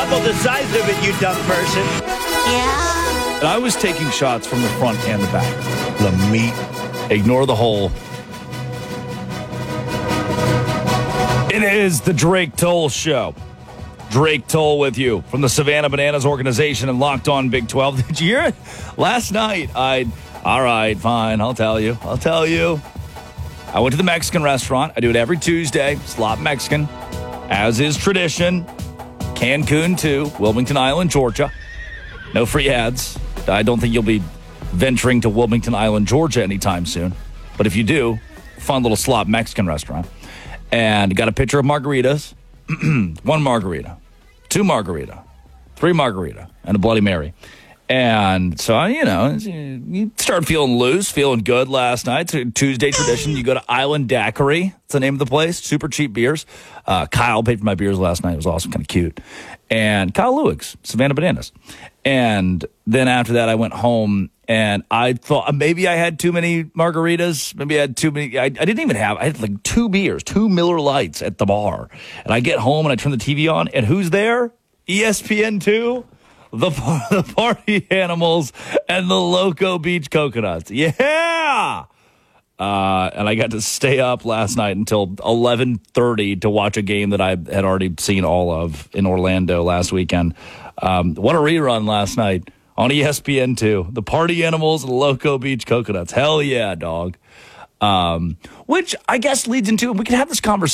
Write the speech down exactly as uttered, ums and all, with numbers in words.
double the size of it, you dumb person. Yeah. And I was taking shots from the front and the back. The meat. Ignore the hole. It is the Drake Toll Show. Drake Toll with you from the Savannah Bananas organization and Locked On Big twelve. Did you hear it? Last night, I... All right, fine, I'll tell you. I'll tell you. I went to the Mexican restaurant. I do it every Tuesday. Slot Mexican. As is tradition. Cancun, too. Wilmington Island, Georgia. No free ads. I don't think you'll be venturing to Wilmington Island, Georgia anytime soon. But if you do, fun little Slot Mexican restaurant. And got a picture of margaritas. One margarita. Two margarita. Three margarita. And a Bloody Mary. And so, you know, you start feeling loose, feeling good last night. It's a Tuesday tradition. You go to Island Daiquiri. It's the name of the place. Super cheap beers. Uh, Kyle paid for my beers last night. It was awesome, kind of cute. And Kyle Lewis, Savannah Bananas. And then after that, I went home, and I thought maybe I had too many margaritas. Maybe I had too many. I, I didn't even have, I had like two beers, two Miller Lights at the bar. And I get home, and I turn the T V on, and who's there? E S P N two. The, the Party Animals and the Loco Beach Coconuts. Yeah! Uh, and I got to stay up last night until eleven thirty to watch a game that I had already seen all of in Orlando last weekend. Um, what a rerun last night on E S P N two. The Party Animals and the Loco Beach Coconuts. Hell yeah, dog. Um, which I guess leads into, we can have this conversation.